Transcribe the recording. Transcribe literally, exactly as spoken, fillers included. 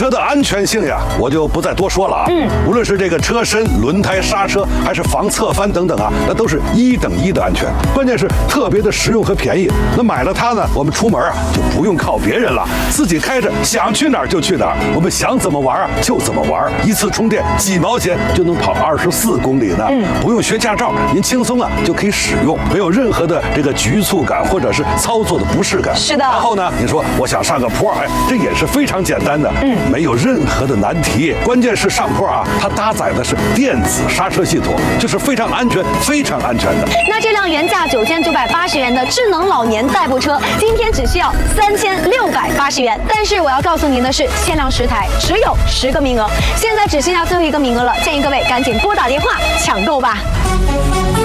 车的安全性呀，我就不再多说了啊。嗯，无论是这个车身、轮胎、刹车，还是防侧翻等等啊，那都是一等一的安全。关键是特别的实用和便宜。那买了它呢，我们出门啊就不用靠别人了，自己开着想去哪儿就去哪儿，我们想怎么玩啊就怎么玩，一次充电几毛钱就能跑二十四公里呢。嗯，不用学驾照，您轻松啊就可以使用，没有任何的这个局促感或者是操作的不适感。 是的。 然后呢，你说我想上个坡，哎，这也是非常简单的，嗯，没有任何的难题。关键是上坡啊，它搭载的是电子刹车系统，就是非常安全、非常安全的。 那这辆原价九千九百八十元的智能老年代步车，今天只需要三千六百八十元。但是我要告诉您的是，限量十台，只有十个名额，现在只剩下最后一个名额了，建议各位赶紧拨打电话抢购吧。